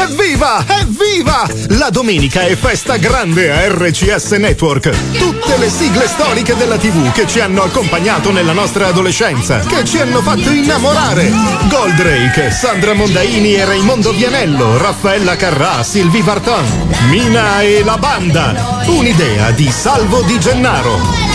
Evviva! Evviva! La domenica è festa grande a RCS Network. Tutte le sigle storiche della TV che ci hanno accompagnato nella nostra adolescenza, che ci hanno fatto innamorare. Goldrake, Sandra Mondaini e Raimondo Vianello, Raffaella Carrà, Sylvie Vartan, Mina e la banda. Un'idea di Salvo Di Gennaro.